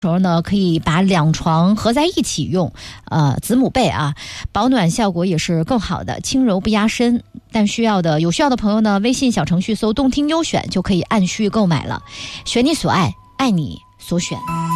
时候呢，可以把2床合在一起用，子母被啊，保暖效果也是更好的，轻柔不压身。但有需要的朋友呢，微信小程序搜"动听优选"就可以按需购买了，选你所爱，爱你所选。